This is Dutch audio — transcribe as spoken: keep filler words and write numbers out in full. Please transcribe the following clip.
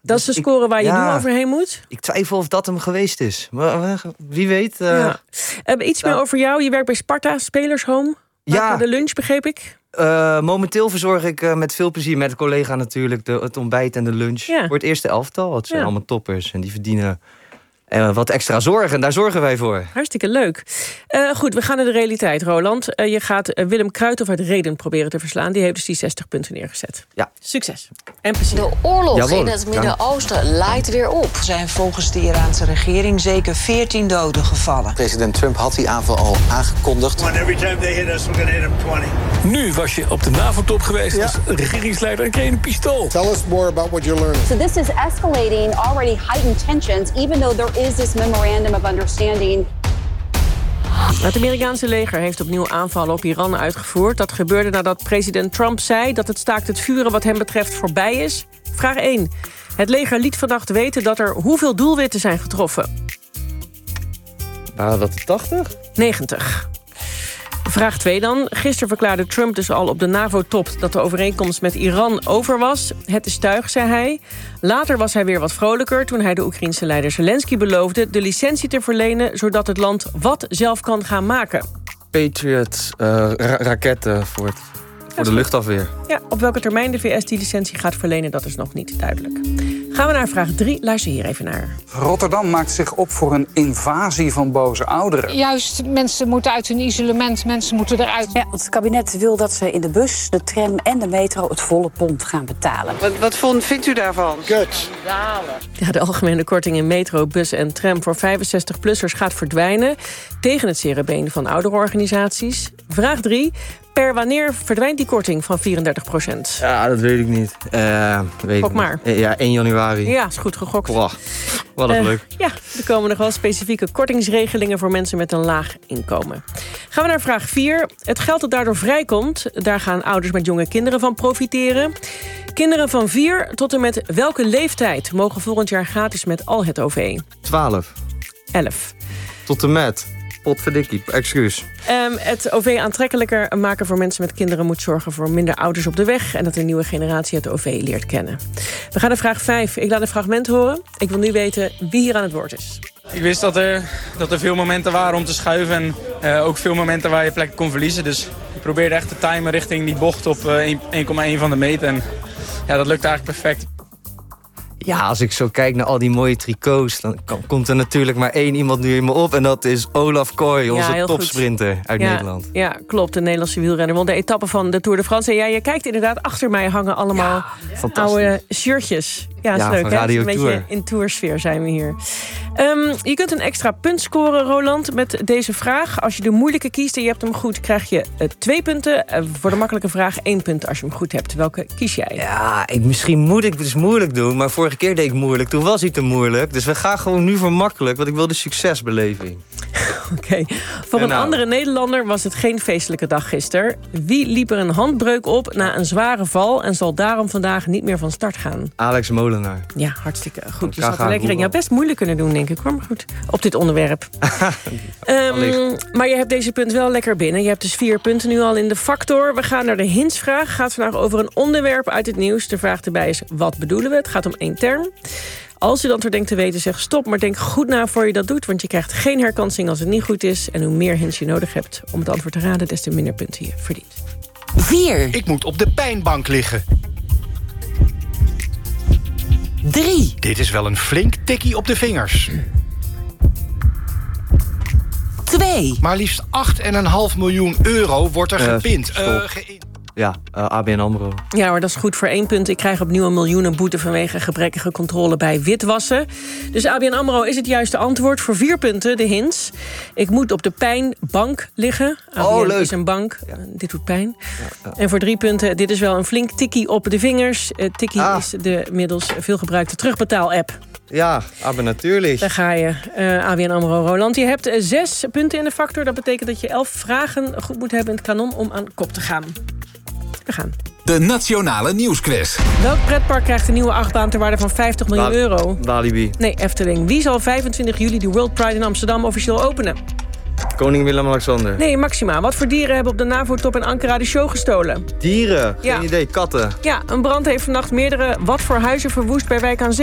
Dat is de score waar je ja, nu overheen moet? Ik twijfel of dat hem geweest is. Maar wie weet. Uh, ja. uh, iets uh, meer over jou. Je werkt bij Sparta, Spelershome. Ja. De lunch, begreep ik? Uh, momenteel verzorg ik uh, met veel plezier met een collega natuurlijk de, het ontbijt en de lunch. Ja. Voor het eerste elftal. Het zijn ja. allemaal toppers en die verdienen uh, wat extra zorg. En daar zorgen wij voor. Hartstikke leuk. Uh, goed, we gaan naar de realiteit, Roland. Uh, je gaat uh, Willem Kruithof uit Reden proberen te verslaan. Die heeft dus die zestig punten neergezet. Ja. Succes. En plezier. De oorlog Jawel. in het Midden-Oosten ja. leidt weer op. Er zijn volgens de Iraanse regering zeker veertien doden gevallen. President Trump had die aanval al aangekondigd. Nu was je op de NAVO-top geweest ja. als regeringsleider en kreeg je een pistool. Tell us more about what you're learning. So this is escalating already heightened tensions, even though there is this memorandum of understanding. Het Amerikaanse leger heeft opnieuw aanvallen op Iran uitgevoerd. Dat gebeurde nadat president Trump zei dat het staakt het vuren wat hem betreft voorbij is. Vraag één. Het leger liet vannacht weten dat er hoeveel doelwitten zijn getroffen? Waren dat de tachtig? negentig. Vraag twee dan. Gisteren verklaarde Trump dus al op de NAVO-top dat de overeenkomst met Iran over was. Het is tuig, zei hij. Later was hij weer wat vrolijker toen hij de Oekraïense leider Zelensky beloofde de licentie te verlenen zodat het land wat zelf kan gaan maken. Patriot uh, ra- raketten voor, het, voor de luchtafweer. Ja, op welke termijn de V S die licentie gaat verlenen, dat is nog niet duidelijk. Gaan we naar vraag drie. Luister hier even naar. Rotterdam maakt zich op voor een invasie van boze ouderen. Juist, mensen moeten uit hun isolement, mensen moeten eruit. Ja, het kabinet wil dat ze in de bus, de tram en de metro het volle pond gaan betalen. Wat, wat vond, vindt u daarvan? Kut. Ja, de algemene korting in metro, bus en tram voor vijfenzestig-plussers gaat verdwijnen. Tegen het zere been van ouderorganisaties. Vraag drie. Per wanneer verdwijnt die korting van vierendertig procent? Ja, dat weet ik niet. Uh, weet Gok maar. Ja, één januari. Ja, is goed gegokt. Wow, wat een uh, leuk. Ja, er komen nog wel specifieke kortingsregelingen voor mensen met een laag inkomen. Gaan we naar vraag vier. Het geld dat daardoor vrijkomt, daar gaan ouders met jonge kinderen van profiteren. Kinderen van vier tot en met welke leeftijd mogen volgend jaar gratis met al het O V? twaalf. elf. Tot en met... Potverdikkie, excuus. Um, het O V aantrekkelijker maken voor mensen met kinderen moet zorgen voor minder ouders op de weg en dat een nieuwe generatie het O V leert kennen. We gaan naar vraag vijf. Ik laat een fragment horen. Ik wil nu weten wie hier aan het woord is. Ik wist dat er, dat er veel momenten waren om te schuiven en uh, ook veel momenten waar je plek kon verliezen. Dus ik probeerde echt te timen richting die bocht op uh, één komma één van de meet en ja, dat lukte eigenlijk perfect. Ja, als ik zo kijk naar al die mooie tricots, dan komt er natuurlijk maar één iemand nu in me op. En dat is Olaf Kooi, onze ja, topsprinter goed. uit ja, Nederland. Ja, klopt, de Nederlandse wielrenner. Want de etappe van de Tour de France. En ja, je kijkt inderdaad, achter mij hangen allemaal ja, oude shirtjes. Ja, is ja, leuk, hè? Radio Een Tour. beetje in toursfeer zijn we hier. Um, je kunt een extra punt scoren, Roland, met deze vraag. Als je de moeilijke kiest en je hebt hem goed, krijg je uh, twee punten. Uh, voor de makkelijke vraag één punt als je hem goed hebt. Welke kies jij? Ja, ik, misschien moet ik het dus moeilijk doen. Maar vorige keer deed ik moeilijk. Toen was hij te moeilijk. Dus we gaan gewoon nu voor makkelijk. Want ik wil de succesbeleving. Oké. Okay. Voor een nou. andere Nederlander was het geen feestelijke dag gisteren. Wie liep er een handbreuk op na een zware val en zal daarom vandaag niet meer van start gaan? Alex Molenaar. Ja, hartstikke goed. Je zat er lekker in. Je had best moeilijk kunnen doen, denk ik. Hoor. Maar goed, op dit onderwerp. um, maar je hebt deze punt wel lekker binnen. Je hebt dus vier punten nu al in de factor. We gaan naar de hintsvraag. Gaat vandaag over een onderwerp uit het nieuws. De vraag erbij is, wat bedoelen we? Het gaat om één term. Als je dan toch denkt te weten, zeg stop. Maar denk goed na voor je dat doet. Want je krijgt geen herkansing als het niet goed is. En hoe meer hints je nodig hebt om het antwoord te raden, des te minder punten je verdient. vier. Ik moet op de pijnbank liggen. drie. Dit is wel een flink tikkie op de vingers. twee. Maar liefst acht komma vijf miljoen euro wordt er gepind. Uh, uh, ge- Ja, uh, A B N AMRO. Ja, maar dat is goed voor één punt. Ik krijg opnieuw een miljoenen boete vanwege gebrekkige controle bij witwassen. Dus A B N AMRO is het juiste antwoord. Voor vier punten, de hints. Ik moet op de pijnbank liggen. A B N oh, leuk. is een bank. Ja. Dit doet pijn. Ja, ja. En voor drie punten, dit is wel een flink tikkie op de vingers. Uh, tikkie ah. is de middels veelgebruikte terugbetaal-app. Ja, aber natuurlijk. Daar ga je, uh, A B N AMRO Roland. Je hebt uh, zes punten in de factor. Dat betekent dat je elf vragen goed moet hebben in het kanon om aan kop te gaan. We gaan. De Nationale Nieuwsquiz. Welk pretpark krijgt een nieuwe achtbaan ter waarde van vijftig miljoen euro? Walibi. Nee, Efteling. Wie zal vijfentwintig juli de World Pride in Amsterdam officieel openen? Koning Willem-Alexander. Nee, Maxima. Wat voor dieren hebben op de NAVO-top in Ankara de show gestolen? Dieren? Geen ja. idee. Katten. Ja, een brand heeft vannacht meerdere wat voor huizen verwoest bij Wijk aan Zee.